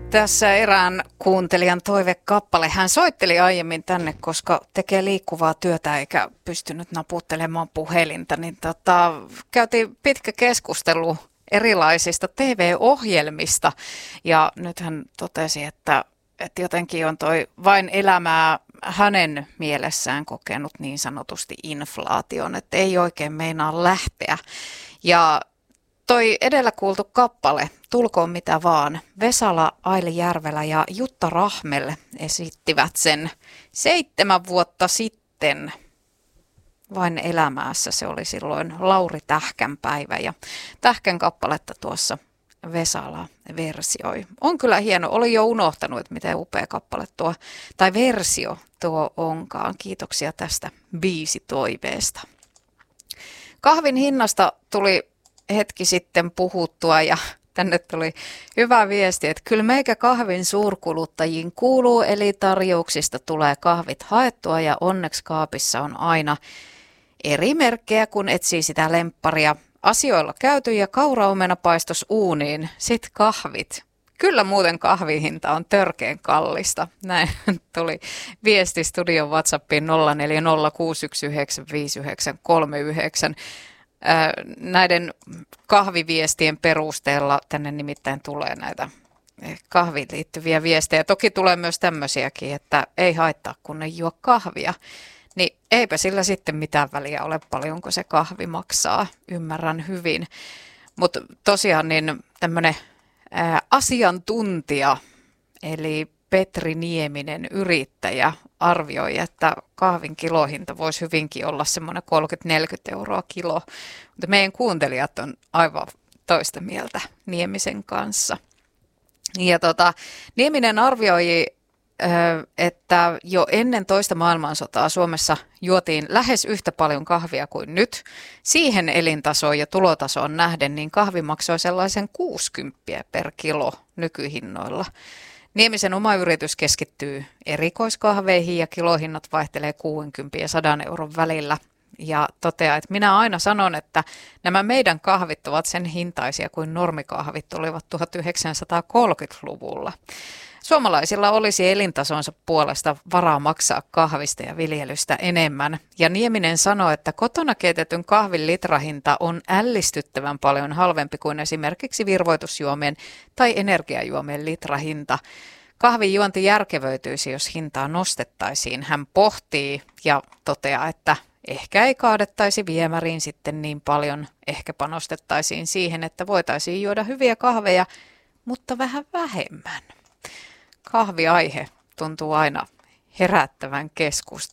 Tässä erään kuuntelijan toivekappale. Hän soitteli aiemmin tänne, koska tekee liikkuvaa työtä eikä pystynyt naputtelemaan puhelinta. Käytiin pitkä keskustelu erilaisista TV-ohjelmista ja nyt hän totesi, että jotenkin on toi vain elämää hänen mielessään kokenut niin sanotusti inflaation, että ei oikein meinaa lähteä. Ja toi edellä kuultu kappale, Tulkoon mitä vaan, Vesala, Aili Järvelä ja Jutta Rahmel esittivät sen 7 vuotta sitten. Vain elämässä se oli silloin Lauri Tähkän päivä ja Tähkän kappaletta tuossa Vesala versioi. On kyllä hieno, oli jo unohtanut, että miten upea kappale tuo, tai versio tuo onkaan. Kiitoksia tästä biisitoiveesta. Kahvin hinnasta tuli hetki sitten puhuttua ja tänne tuli hyvä viesti, että kyllä meikä kahvin suurkuluttajiin kuuluu, eli tarjouksista tulee kahvit haettua ja onneksi kaapissa on aina eri merkkejä, kun etsii sitä lempparia. Asioilla käyty ja kauraomenapaistos uuniin, sit kahvit. Kyllä muuten kahvihinta on törkeän kallista. Näin tuli viesti studion WhatsAppiin 0406195939. Näiden kahviviestien perusteella tänne nimittäin tulee näitä kahviin liittyviä viestejä. Toki tulee myös tämmöisiäkin, että ei haittaa kun ei juo kahvia. Niin eipä sillä sitten mitään väliä ole paljonko se kahvi maksaa, ymmärrän hyvin. Mutta tosiaan niin tämmöinen asiantuntija, eli Petri Nieminen, yrittäjä, arvioi, että kahvin kilohinta voisi hyvinkin olla semmoinen 30-40 euroa kilo. Mutta meidän kuuntelijat on aivan toista mieltä Niemisen kanssa. Ja Nieminen arvioi, että jo ennen toista maailmansotaa Suomessa juotiin lähes yhtä paljon kahvia kuin nyt. Siihen elintasoon ja tulotasoon nähden niin kahvi maksoi sellaisen 60 per kilo nykyhinnoilla. Niemisen oma yritys keskittyy erikoiskahveihin ja kilohinnat vaihtelee 60 ja 100 euron välillä. Ja toteaa, että minä aina sanon, että nämä meidän kahvit ovat sen hintaisia kuin normikahvit olivat 1930-luvulla. Suomalaisilla olisi elintasonsa puolesta varaa maksaa kahvista ja viljelystä enemmän. Ja Nieminen sanoi, että kotona keitetyn kahvin litrahinta on ällistyttävän paljon halvempi kuin esimerkiksi virvoitusjuomien tai energiajuomien litrahinta. Kahvin juonti järkevöityisi, jos hintaa nostettaisiin. Hän pohtii ja toteaa, että ehkä ei kaadettaisi viemäriin sitten niin paljon. Ehkä panostettaisiin siihen, että voitaisiin juoda hyviä kahveja, mutta vähän vähemmän. Kahviaihe tuntuu aina herättävän